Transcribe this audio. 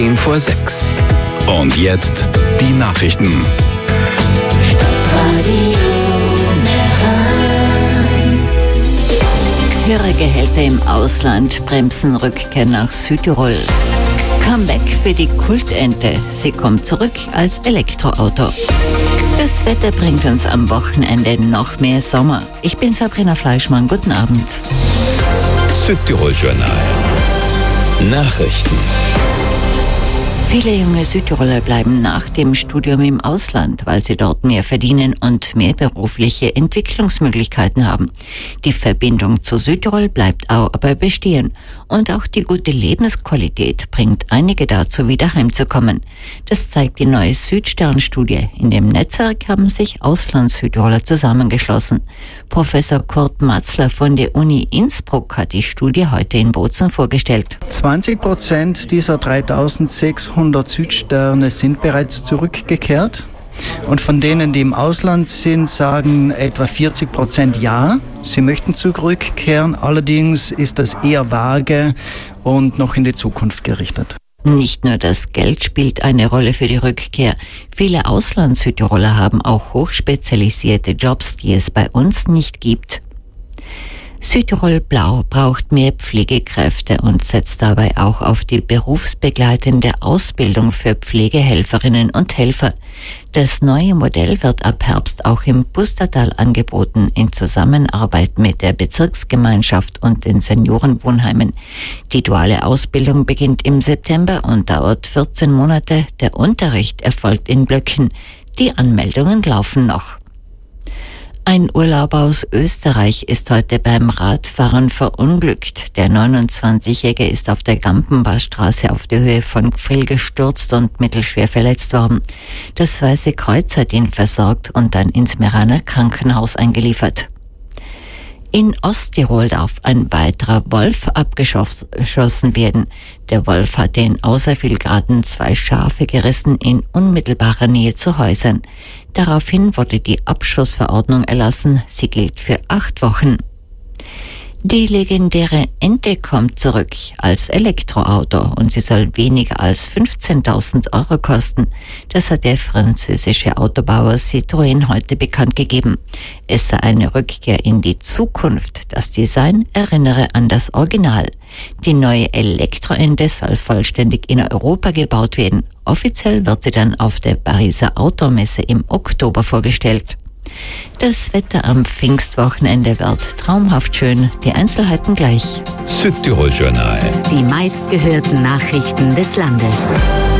5:10. Und jetzt die Nachrichten. Höhere Gehälter im Ausland bremsen Rückkehr nach Südtirol. Comeback für die Kultente. Sie kommt zurück als Elektroauto. Das Wetter bringt uns am Wochenende noch mehr Sommer. Ich bin Sabrina Fleischmann. Guten Abend. Südtirol-Journal. Nachrichten. Viele junge Südtiroler bleiben nach dem Studium im Ausland, weil sie dort mehr verdienen und mehr berufliche Entwicklungsmöglichkeiten haben. Die Verbindung zu Südtirol bleibt aber bestehen. Und auch die gute Lebensqualität bringt einige dazu, wieder heimzukommen. Das zeigt die neue Südstern-Studie. In dem Netzwerk haben sich Auslands-Südtiroler zusammengeschlossen. Professor Kurt Matzler von der Uni Innsbruck hat die Studie heute in Bozen vorgestellt. 20% dieser 3600 Südsterne sind bereits zurückgekehrt. Und von denen, die im Ausland sind, sagen etwa 40% ja, sie möchten zurückkehren. Allerdings ist das eher vage und noch in die Zukunft gerichtet. Nicht nur das Geld spielt eine Rolle für die Rückkehr. Viele Auslands-Südtiroler haben auch hochspezialisierte Jobs, die es bei uns nicht gibt. Südtirol Blau braucht mehr Pflegekräfte und setzt dabei auch auf die berufsbegleitende Ausbildung für Pflegehelferinnen und Helfer. Das neue Modell wird ab Herbst auch im Pustertal angeboten, in Zusammenarbeit mit der Bezirksgemeinschaft und den Seniorenwohnheimen. Die duale Ausbildung beginnt im September und dauert 14 Monate. Der Unterricht erfolgt in Blöcken. Die Anmeldungen laufen noch. Ein Urlauber aus Österreich ist heute beim Radfahren verunglückt. Der 29-Jährige ist auf der Gampenbachstraße auf der Höhe von Gfrill gestürzt und mittelschwer verletzt worden. Das Weiße Kreuz hat ihn versorgt und dann ins Meraner Krankenhaus eingeliefert. In Osttirol darf ein weiterer Wolf abgeschossen werden. Der Wolf hatte in Außerwilgraten 2 Schafe gerissen in unmittelbarer Nähe zu Häusern. Daraufhin wurde die Abschussverordnung erlassen. Sie gilt für 8 Wochen. Die legendäre Ente kommt zurück als Elektroauto und sie soll weniger als 15.000 Euro kosten. Das hat der französische Autobauer Citroën heute bekannt gegeben. Es sei eine Rückkehr in die Zukunft. Das Design erinnere an das Original. Die neue Elektroente soll vollständig in Europa gebaut werden. Offiziell wird sie dann auf der Pariser Automesse im Oktober vorgestellt. Das Wetter am Pfingstwochenende wird traumhaft schön. Die Einzelheiten gleich. Südtirol-Journal. Die meistgehörten Nachrichten des Landes.